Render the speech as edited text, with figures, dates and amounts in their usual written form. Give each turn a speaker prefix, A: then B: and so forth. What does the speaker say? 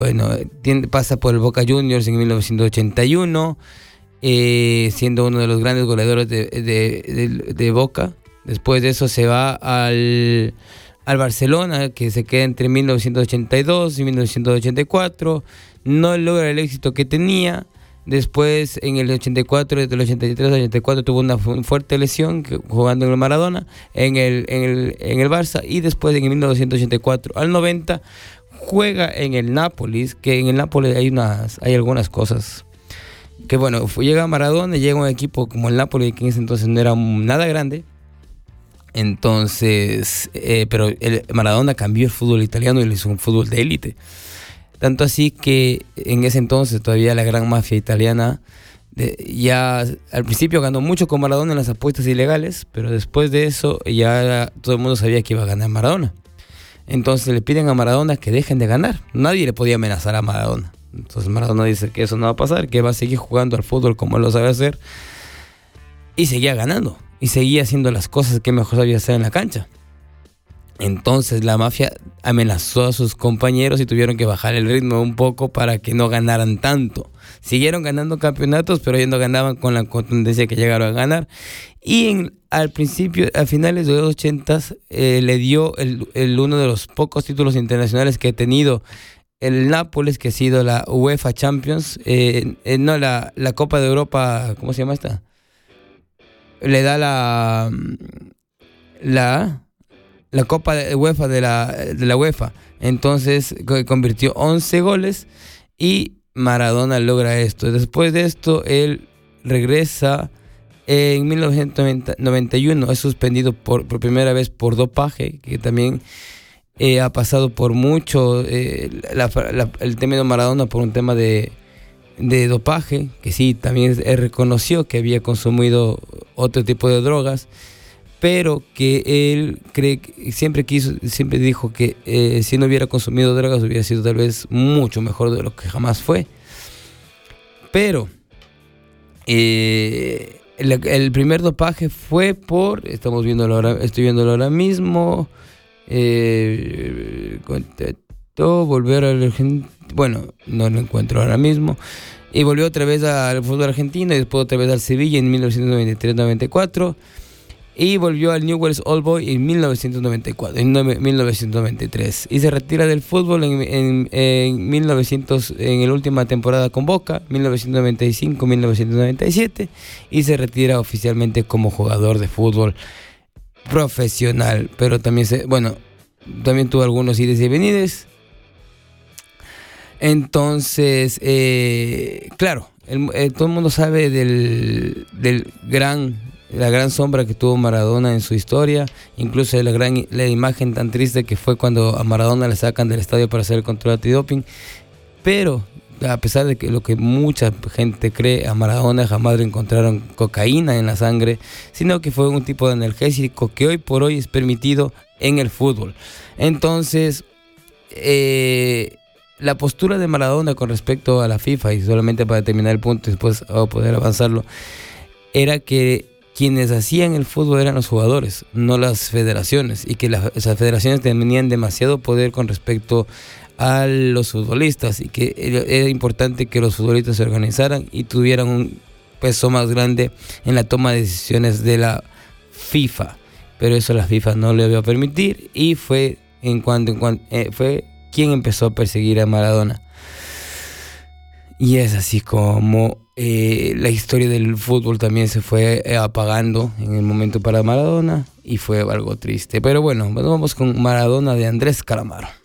A: Bueno, pasa por el Boca Juniors en 1981, siendo uno de los grandes goleadores de Boca. Después de eso se va al Barcelona, que se queda entre 1982 y 1984. No logra el éxito que tenía. Después, en el 84, desde el 83 al 84, tuvo una fuerte lesión jugando en el Maradona, en el Barça. Y después, en el 1984 al 90, juega en el Nápoles, que en el Nápoles hay algunas cosas. Que bueno, llega Maradona, llega un equipo como el Nápoles, que en ese entonces no era nada grande. Entonces, pero Maradona cambió el fútbol italiano y le hizo un fútbol de élite. Tanto así que en ese entonces todavía la gran mafia italiana ya al principio ganó mucho con Maradona en las apuestas ilegales, pero después de eso ya todo el mundo sabía que iba a ganar Maradona. Entonces le piden a Maradona que dejen de ganar. Nadie le podía amenazar a Maradona. Entonces Maradona dice que eso no va a pasar, que va a seguir jugando al fútbol como él lo sabe hacer. Y seguía ganando. Y seguía haciendo las cosas que mejor sabía hacer en la cancha. Entonces la mafia amenazó a sus compañeros y tuvieron que bajar el ritmo un poco para que no ganaran tanto. Siguieron ganando campeonatos, pero ellos no ganaban con la contundencia que llegaron a ganar. Y al principio, a finales de los 80s, le dio uno de los pocos títulos internacionales que ha tenido el Nápoles, que ha sido la UEFA Champions. No, la Copa de Europa, ¿cómo se llama esta? Le da la Copa de UEFA de la UEFA. Entonces convirtió 11 goles y Maradona logra esto. Después de esto, él regresa en 1991. Es suspendido por primera vez por dopaje, que también ha pasado por mucho el tema de Maradona por un tema de dopaje, que sí, también reconoció que había consumido otro tipo de drogas, pero que él siempre dijo que si no hubiera consumido drogas hubiera sido tal vez mucho mejor de lo que jamás fue. Pero el primer dopaje fue estoy viéndolo ahora mismo, volver al Argentina. Bueno, no lo encuentro ahora mismo. Y volvió otra vez al fútbol argentino y después otra vez al Sevilla en 1993-94. Y volvió al Newell's Old Boys en 1993. Y se retira del fútbol en la última temporada con Boca, 1995-1997. Y se retira oficialmente como jugador de fútbol profesional. Pero también también tuvo algunos ides y venides. Entonces, claro, todo el mundo sabe de la gran sombra que tuvo Maradona en su historia, incluso la imagen tan triste que fue cuando a Maradona le sacan del estadio para hacer el control antidoping. Pero a pesar de que lo que mucha gente cree, a Maradona jamás le encontraron cocaína en la sangre, sino que fue un tipo de analgésico que hoy por hoy es permitido en el fútbol. Entonces, la postura de Maradona con respecto a la FIFA, y solamente para terminar el punto y después poder avanzarlo, era que quienes hacían el fútbol eran los jugadores, no las federaciones, y que esas federaciones tenían demasiado poder con respecto a los futbolistas, y que era importante que los futbolistas se organizaran y tuvieran un peso más grande en la toma de decisiones de la FIFA. Pero eso la FIFA no le iba a permitir, y fue fue quien empezó a perseguir a Maradona. Y es así como la historia del fútbol también se fue apagando en el momento para Maradona, y fue algo triste. Pero bueno, vamos con Maradona de Andrés Calamaro.